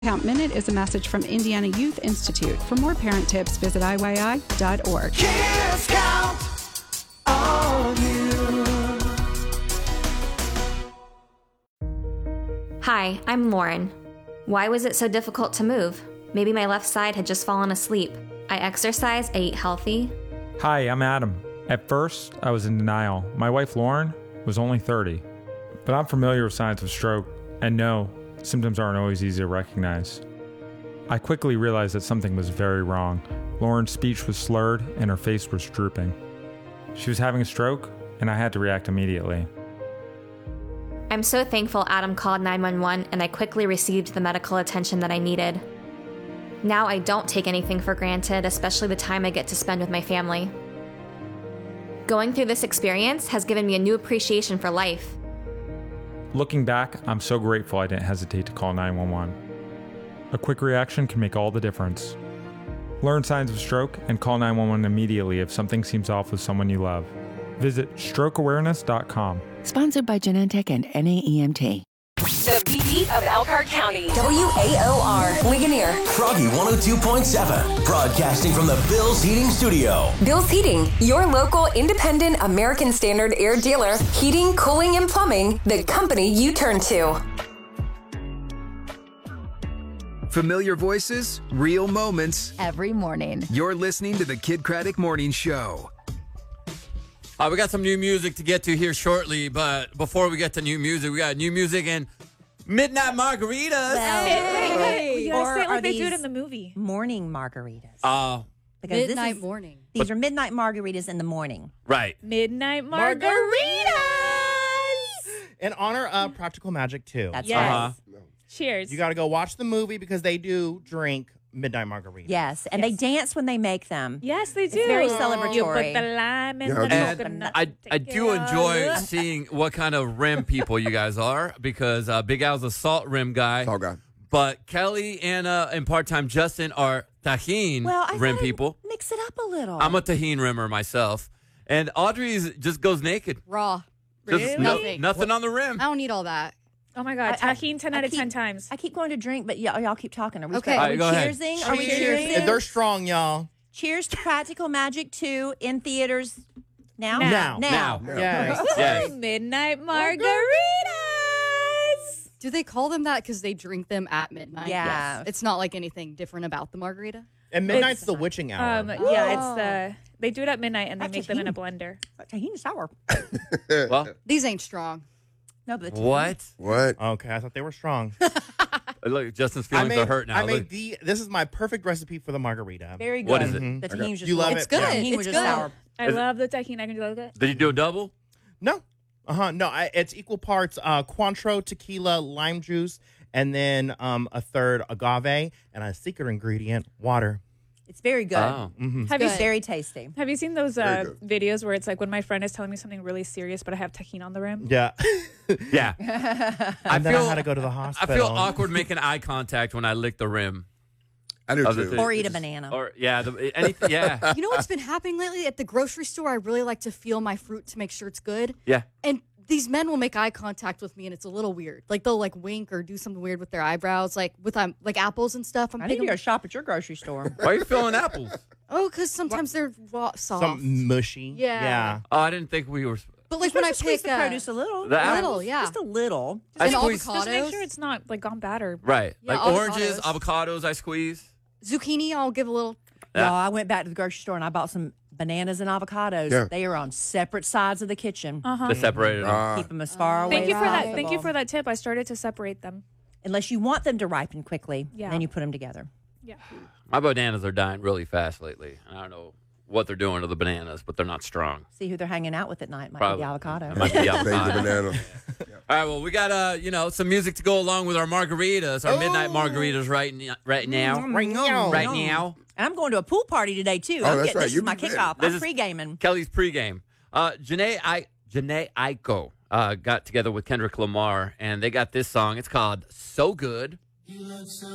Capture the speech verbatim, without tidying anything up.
Count Minute is a message from Indiana Youth Institute. For more parent tips, visit I Y I dot org. Kids count on you. Hi, I'm Lauren. Why was it so difficult to move? Maybe my left side had just fallen asleep. I exercise, I eat healthy. Hi, I'm Adam. At first, I was in denial. My wife, Lauren, was only thirty. But I'm familiar with signs of stroke, and no, symptoms aren't always easy to recognize. I quickly realized that something was very wrong. Lauren's speech was slurred, and her face was drooping. She was having a stroke, and I had to react immediately. I'm so thankful Adam called nine one one and I quickly received the medical attention that I needed. Now I don't take anything for granted, especially the time I get to spend with my family. Going through this experience has given me a new appreciation for life. Looking back, I'm so grateful I didn't hesitate to call nine one one. A quick reaction can make all the difference. Learn signs of stroke and call nine one one immediately if something seems off with someone you love. Visit stroke awareness dot com. Sponsored by Genentech and N A E M T. The beat of Elkhart County. W A O R. Ligonier. Froggy one oh two point seven. Broadcasting from the Bill's Heating Studio. Bill's Heating, your local independent American Standard air dealer. Heating, cooling, and plumbing. The company you turn to. Familiar voices, real moments. Every morning. You're listening to the Kid Craddock Morning Show. Uh, we got some new music to get to here shortly, but before we get to new music, we got new music and Midnight Margaritas. Well, hey, you gotta or say it like are they do it these in the movie. Morning margaritas. Uh, Because midnight this is, morning. These But- are midnight margaritas in the morning. right. Midnight Margaritas. In honor of Practical Magic two. That's Yes. right. Uh-huh. Cheers. You got to go watch the movie because they do drink Midnight Margarita. Yes, and they dance when they make them. Yes, they do. It's very You celebratory. put the lime in Yeah, the I do. coconut. I, I Take do it enjoy all. seeing what kind of rim people you guys are because uh, Big Al's a salt rim guy. Tall guy. But Kelly, Anna, and part-time Justin are tahine Well, I rim thought I'd people. Mix it up a little. I'm a tahine rimmer myself. And Audrey's just goes naked. Raw. Just Really? no- Nothing. nothing on the rim. I don't need all that. Oh my God, I- I- tahine ten I out of keep- ten times. I keep going to drink, but y'all, y'all keep talking. Are we, Okay. are All right, we go ahead. cheersing? Are we Cheers. cheersing? They're strong, y'all. Cheers to Practical Magic two in theaters now? Now. Now. Now. Yes. Yes. Midnight Margaritas. Do they call them that because they drink them at midnight? Yeah. Yes. It's not like anything different about the margarita. And midnight's the witching hour. Um, yeah, Oh. it's the they do it at midnight and they That's make them in a tahini. blender. Tahini sour. Well, These ain't strong. No, but the what? What? okay, I thought they were strong. Look, Justin's I feelings made, are hurt now. I made Look. the. This is my perfect recipe for the margarita. Very good. What is it? Mhm. The Okay. tahini was just You love low. it? It's good. Yeah. Tahini was It's just good. sour. I Is it- love the tahine. I can do that. Did you do a double? No. Uh huh. No, I, it's equal parts uh, Cointreau, tequila, lime juice, and then um, a third agave, and a secret ingredient, water. It's very good. Oh. Mm-hmm. Have you It's very tasty. have you seen those Very uh, good. videos where it's like when my friend is telling me something really serious, but I have tahine on the rim? Yeah. Yeah. I and then I feel had to go to the I hospital. feel awkward making eye contact when I lick the rim. I do Of the too. thing. Or eat a banana. Or yeah, the, anything. Yeah, You know what's been happening lately? At the grocery store, I really like to feel my fruit to make sure it's good. yeah. And these men will make eye contact with me, and it's a little weird. Like they'll like wink or do something weird with their eyebrows, like with um, like apples and stuff. I'm I need to picking. go shop at your grocery store. Why are you feeling apples? Oh, because sometimes they're raw, soft. Some mushy. Yeah. Yeah. Oh, I didn't think we were. but like You're when I supposed to squeeze pick the uh, produce a little. The a apples? little, yeah. Just a little. I and squeeze- Just make avocados, sure it's not like gone bad or Right, Yeah, like oranges, avocados. I squeeze. zucchini, I'll give a little. Yeah. Y'all, I went back to the grocery store and I bought some bananas and avocados. Yeah. They are on separate sides of the kitchen. Uh-huh. They separated them. Ah. Keep them as far away Thank you as for that. possible. Thank you for that tip. I started to separate them. Unless you want them to ripen quickly, Yeah. then you put them together. Yeah. My bananas are dying really fast lately. And I don't know what they're doing to the bananas, but they're not strong. See who they're hanging out with at night. Might Probably. be the avocado. It might be Baby avocado. banana. All right, well, we got uh, you know, some music to go along with our margaritas, our midnight margaritas right n- right now, Right now. right now. And I'm going to a pool party today too. Oh, I'm that's getting, right. This You is my be ready. kickoff. This I'm is- pre-gaming. Kelly's pregame. Uh, Janae, I Janae Aiko uh, got together with Kendrick Lamar, and they got this song. It's called "So Good."